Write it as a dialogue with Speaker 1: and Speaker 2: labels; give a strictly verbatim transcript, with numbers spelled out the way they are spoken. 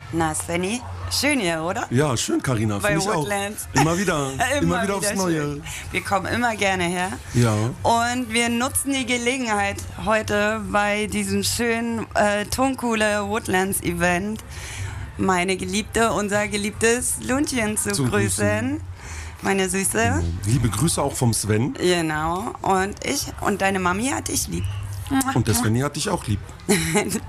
Speaker 1: Na, Svenny, schön hier, oder?
Speaker 2: Ja, schön, Carina,
Speaker 1: Bei
Speaker 2: finde ich auch.
Speaker 1: Woodlands.
Speaker 2: Immer wieder, immer,
Speaker 1: Immer
Speaker 2: wieder aufs
Speaker 1: wieder
Speaker 2: Neue.
Speaker 1: schön. Wir kommen immer gerne her.
Speaker 2: Ja.
Speaker 1: Und wir nutzen die Gelegenheit heute bei diesem schönen äh, Toncoole Woodlands Event meine Geliebte, unser geliebtes Lundchen zu,
Speaker 2: Zu
Speaker 1: grüßen.
Speaker 2: grüßen.
Speaker 1: Meine Süße.
Speaker 2: Liebe Grüße auch vom Sven.
Speaker 1: Genau. Und ich und deine Mami hat dich lieb.
Speaker 2: Und der Svenny hat dich auch lieb.